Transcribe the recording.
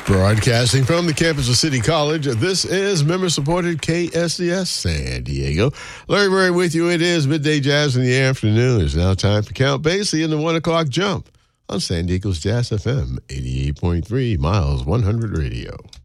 Broadcasting from the campus of City College, this is member-supported KSCS San Diego. Larry Murray with you. It is Midday Jazz in the afternoon. It's now time for Count Basie in the 1 o'clock jump on San Diego's Jazz FM 88.3 Miles 100 Radio.